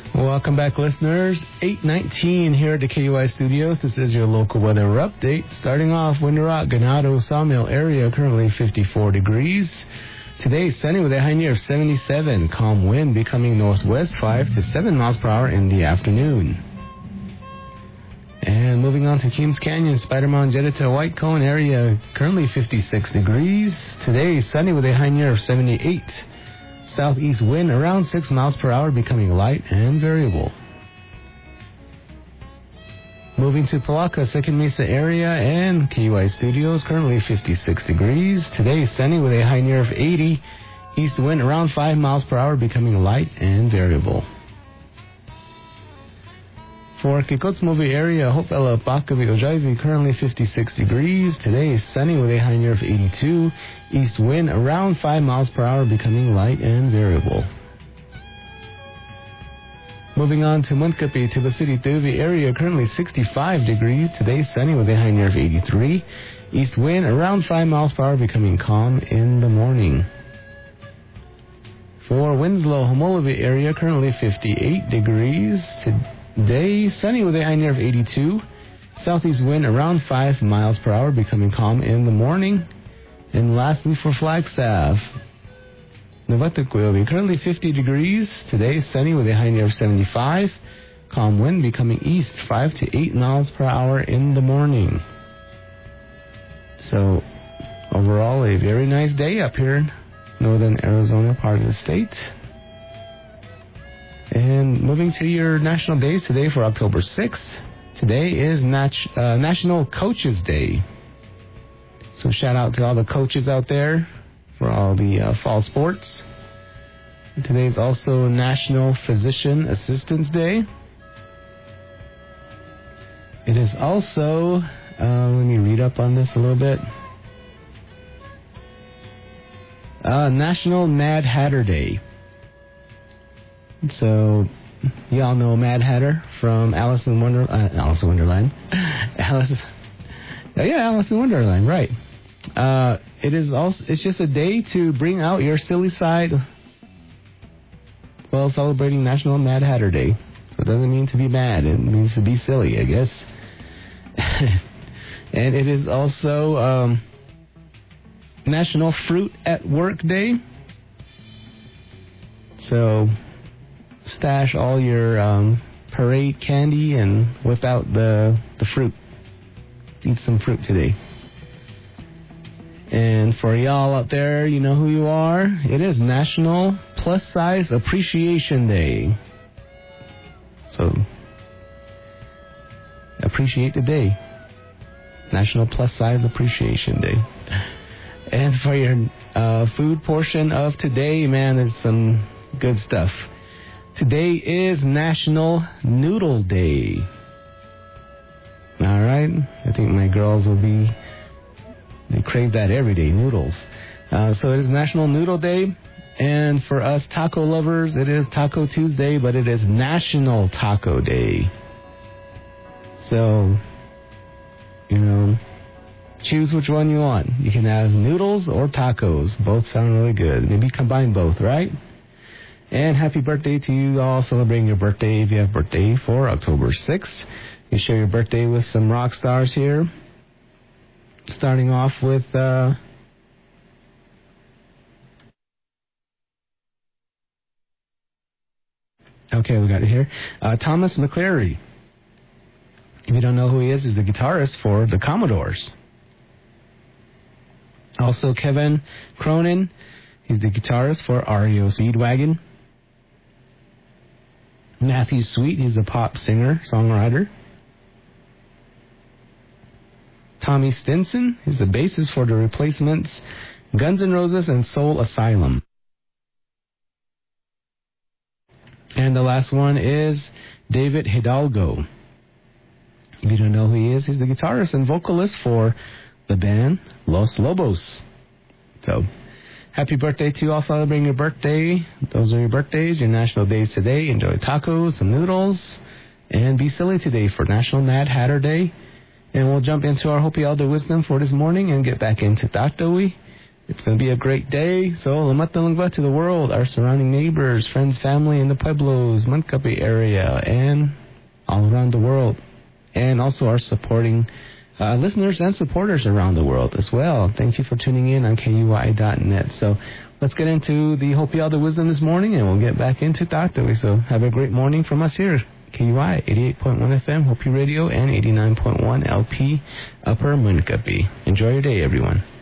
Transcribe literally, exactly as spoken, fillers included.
Welcome back, listeners. eight nineteen here at the K U I studios. This is your local weather update. Starting off, Window Rock, Ganado, Sawmill area, currently fifty-four degrees. Today, sunny with a high near of seventy-seven. Calm wind becoming northwest five to seven miles per hour in the afternoon. And moving on to Keams Canyon, Spider Mountain, Jeddah, White Cone area, currently fifty-six degrees. Today, sunny with a high near of seventy-eight. Southeast wind around six miles per hour, becoming light and variable. Moving to Palaka, Second Mesa area, and K U I studios, currently fifty-six degrees. Today, sunny with a high near of eighty. East wind around five miles per hour, becoming light and variable. For Kikotsmovi area, Hope Ella, Pakavi, Ojaivi, currently fifty-six degrees. Today, sunny with a high near of eighty-two. East wind around five miles per hour, becoming light and variable. Moving on to Munkapi, to the city Tuvi area, currently sixty-five degrees. Today, sunny with a high near of eighty-three. East wind around five miles per hour, becoming calm in the morning. For Winslow, Homolovi area, currently fifty-eight degrees. Today, sunny with a high near of eighty-two. Southeast wind around five miles per hour, becoming calm in the morning. And lastly, for Flagstaff, Novatuquilvi, currently fifty degrees. Today, sunny with a high near of seventy-five. Calm wind becoming east five to eight miles per hour in the morning. So, overall, a very nice day up here in northern Arizona part of the state. And moving to your national days today for October sixth. Today is nat- uh, National Coaches Day. So shout out to all the coaches out there for all the uh, fall sports. And today is also National Physician Assistance Day. It is also, uh, let me read up on this a little bit. Uh, National Mad Hatter Day. So, y'all know Mad Hatter from Alice in Wonder, uh, Alice in Wonderland. Alice, oh yeah, Alice in Wonderland, right? Uh, it is also. It's just a day to bring out your silly side. Well, celebrating National Mad Hatter Day. So it doesn't mean to be mad; it means to be silly, I guess. And it is also um, National Fruit at Work Day. So stash all your um, parade candy and whip out the the fruit. Eat some fruit today. And for y'all out there, you know who you are. It is National Plus Size Appreciation Day. So appreciate the day. National Plus Size Appreciation Day. And for your uh, food portion of today, man, there's some good stuff. Today is National Noodle Day. All right. I think my girls will be, they crave that every day, noodles. Uh, so it is National Noodle Day. And for us taco lovers, it is Taco Tuesday, but it is National Taco Day. So, you know, choose which one you want. You can have noodles or tacos. Both sound really good. Maybe combine both, right? And happy birthday to you all celebrating your birthday if you have birthday for October sixth. You share your birthday with some rock stars here. Starting off with uh, okay, we got it here. Uh, Thomas McClary. If you don't know who he is, he's the guitarist for the Commodores. Also Kevin Cronin. He's the guitarist for R E O Speedwagon. Matthew Sweet, he's a pop singer, songwriter. Tommy Stinson, he's the bassist for The Replacements, Guns N' Roses, and Soul Asylum. And the last one is David Hidalgo. If you don't know who he is, he's the guitarist and vocalist for the band Los Lobos. So, happy birthday to you all celebrating your birthday. Those are your birthdays, your national days today. Enjoy tacos, some noodles, and be silly today for National Mad Hatter Day. And we'll jump into our Hopi Elder Wisdom for this morning and get back into Taktawi It's going to be a great day. So, Lamat Nalangba to the world, our surrounding neighbors, friends, family in the Pueblos, Mancabe area, and all around the world. And also our supporting uh, listeners and supporters around the world as well. Thank you for tuning in on K U I dot net. So, let's get into the Hopi Elder Wisdom this morning, and we'll get back into Tatawi. So, have a great morning from us here. K U I eighty-eight point one F M, Hopi Radio, and eighty-nine point one L P, Upper Mancabe. Enjoy your day, everyone.